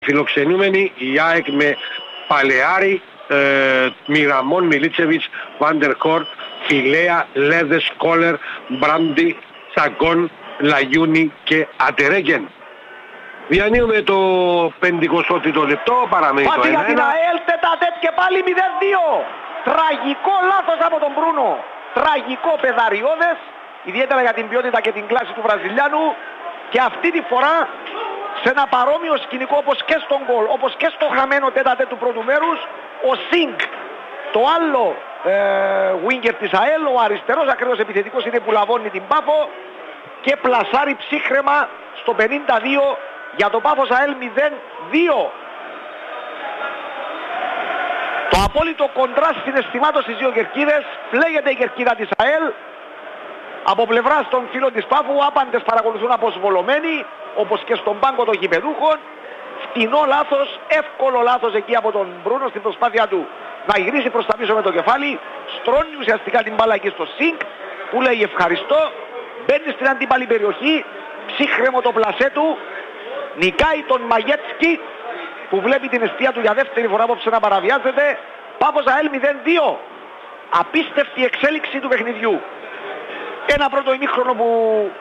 φιλοξενούμενη η ΑΕΚ με Παλαιάρη, Μιραμόν, Μιλίτσεβιτς, Βάντερχορ, Φιλέα, Λέδες, Κόλερ, Μπράντι, Τσαγκόν, Λαγιούνι και Αντερέγγεν. Διανύουμε το 50ο λεπτό, παραμένει το 1-1. Πάτη για την ΑΕΛ, τετατέτ και πάλι 0-2. Τραγικό λάθος από τον Μπρούνο. Τραγικό πεδαριώδες, ιδιαίτερα για την ποιότητα και την κλάση του Βραζιλιάνου. Και αυτή τη φορά σε ένα παρόμοιο σκηνικό όπως και στον γκολ, όπως και στο χαμένο τέτατε του πρώτου μέρους, ο Σινγκ, το άλλο winger της ΑΕΛ, ο αριστερός ακραίος επιθετικός είναι που λαβώνει την Πάφο και πλασάρει ψύχρεμα στο 52 για το Πάφος ΑΕΛ 0-2. Το απόλυτο κοντράστ συναισθημάτων στις δύο κερκίδες, πλέγεται η κερκίδα της ΑΕΛ. Από πλευράς των φίλων της Πάφου, άπαντες παρακολουθούν αποσβολωμένοι, όπως και στον πάγκο των γηπεδούχων. Φτηνό λάθος, εύκολο λάθος εκεί από τον Μπρούνο στην προσπάθεια του να γυρίσει προς τα πίσω με το κεφάλι. Στρώνει ουσιαστικά την μπάλα εκεί στο Σινκ, που λέει ευχαριστώ. Μπαίνει στην αντίπαλη περιοχή, ψύχρεμο το πλασέ του. Νικάει τον Μαγέτσκι, που βλέπει την εστία του για δεύτερη φορά απόψε να παραβιάζεται. Πάφος ΑΕΛ 0-2. Απίστευτη εξέλιξη του παιχνιδιού. Ένα πρώτο ημίχρονο που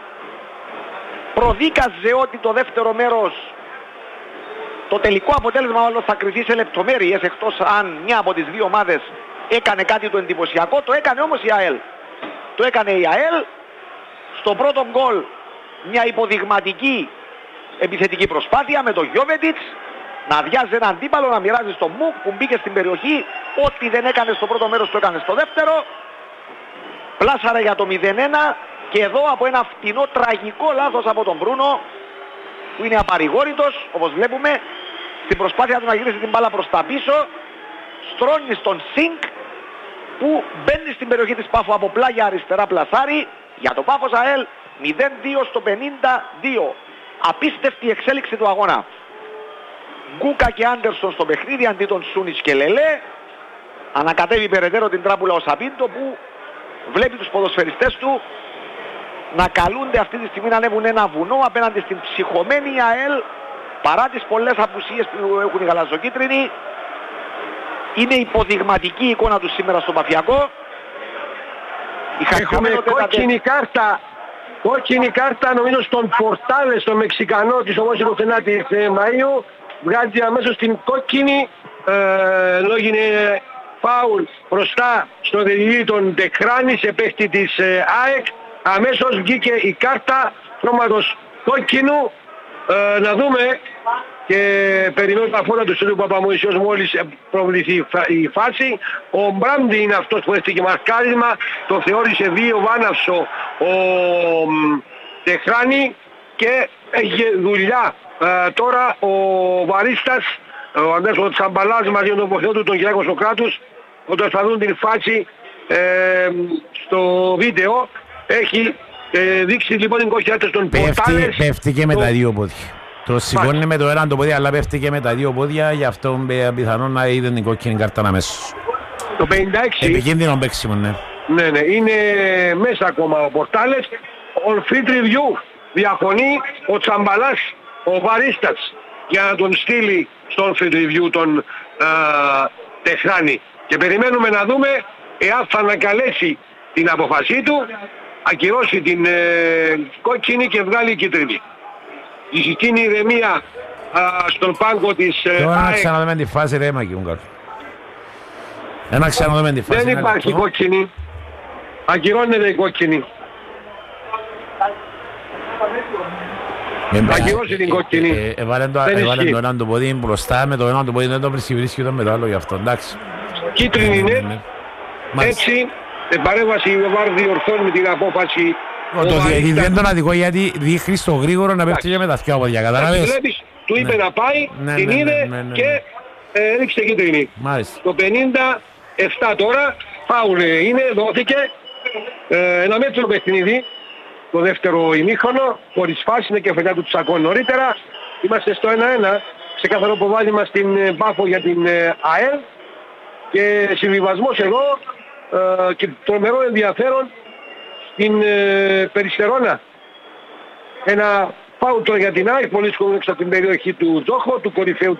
προδίκαζε ότι το δεύτερο μέρος, το τελικό αποτέλεσμα μάλλον θα κρυθεί σε λεπτομέρειες, εκτός αν μια από τις δύο ομάδες έκανε κάτι το εντυπωσιακό. Το έκανε όμως η ΑΕΛ. Το έκανε η ΑΕΛ. Στο πρώτο γκολ μια υποδειγματική επιθετική προσπάθεια με τον Γιόβετιτς να αδειάζει έναν αντίπαλο, να μοιράζει στον Μουκ που μπήκε στην περιοχή. Ό,τι δεν έκανε στο πρώτο μέρος το έκανε στο δεύτερο. Πλάσαρε για το 0-1 και εδώ από ένα φτηνό τραγικό λάθος από τον Μπρούνο, που είναι απαρηγόρητος όπως βλέπουμε, στην προσπάθεια του να γυρίσει την μπάλα προς τα πίσω. Στρώνει στον Σινκ που μπαίνει στην περιοχή της Πάφου από πλάγια αριστερά, πλασάρι για το Πάφος ΑΕΛ 0-2 στο 52. Απίστευτη εξέλιξη του αγώνα. Γκούκα και Άντερσον στο παιχνίδι αντί των Σούνιτς και Λελέ. Ανακατεύει περαιτέρω την τράπουλα ο Σαπίντο, που βλέπει τους ποδοσφαιριστές του να καλούνται αυτή τη στιγμή να ανέβουν ένα βουνό απέναντι στην ψυχωμένη ΑΕΛ, παρά τις πολλές απουσίες που έχουν οι γαλαζοκίτρινοι. Είναι υποδειγματική η εικόνα του σήμερα στο Παφιακό. Έχουμε κόκκινη κάρτα νομίζω στον Πορτάλες, στον Μεξικανό της όμως 29ης Μαΐου. Βγάζει αμέσως την κόκκινη, ενώ έγινε φάουλ μπροστά στον διαιτητή τον Τεχράνη σε παίχτη της ΑΕΚ. Αμέσως βγήκε η κάρτα χρώματος κόκκινου. Να δούμε, και περιμένω τα φώτα του Στέλιου Παπαμωυσιός μόλις προβληθεί η φάση. Ο Μπράντι είναι αυτός που έστηκε μαρκάρισμα, το θεώρησε βίαιο βάναυσο ο Τεχράνη και έχει δουλειά τώρα ο Βαρίστας, ο Αντέσο Τσαμπαλάς μαζί με τον βοηθό του τον Κυριάκο Σοκράτους, όταν θα δουν την φάση στο βίντεο. Έχει δείξει λοιπόν την κόκκινη κάρτα στον Πορτάλες. Πέφτει και με τα δύο πόδια. Το σηκώνει με το ένα το πόδι, αλλά πέφτει και με τα δύο πόδια, γι' αυτό πιθανόν να είδε την κόκκινη κάρτα αμέσως. Το 56. Επικίνδυνο παίξιμο, ναι. Ναι, είναι μέσα ακόμα ο Πορτάλες. On fit review διαφωνεί ο Τσαμπαλάς, ο Βαρίστας, για να τον στείλει στον fit review τον Τεχράνη. Και περιμένουμε να δούμε εάν θα ανακαλέσει την αποφασή του, ακυρώσει την κόκκινη και βγάλει κίτρινη. Ζητήνει ηρεμία στον πάγκο της Τώρα να ξαναδούμε τη φάση ρε Μακιούγκαρ. Ένα ξαναδούμε τη φάση. Δεν υπάρχει κόκκινη. Ακυρώνεται η κόκκινη. Ακυρώσει την κόκκινη. Έβαλε το ένα το πόδι μπροστά, με το ένα το πόδι δεν το βρίσκει με το άλλο γι' αυτό. Εντάξει. Κίτρινη είναι. Έτσι, παρέμβαση η ΒΑΡ διορθώνει την απόφαση. Το διαιτητή δεν τον αδικό γιατί δείχνει στο γρήγορο να πέφτει και με τα δυο πόδια, κατάλαβες. Του είπε να πάει, την είδε και έδειξε κίτρινη. Το 57 τώρα, φάουλ είναι, δόθηκε. Ένα μέτρο παιχνίδι, το δεύτερο ημίχρονο, χωρίς φάση, είναι και φετά του Τσακών νωρίτερα. Είμαστε στο 1-1, ξεκάθαρο προβάδισμα στην Πάφο για την ΑΕΛ και συμβιβασμός εδώ και τρομερό ενδιαφέρον στην Περιστερώνα. Ένα Φάουλ τώρα για την ΑΕΚ, πολύ σκοπό έξω από την περιοχή του Τζόχο, του κορυφαίου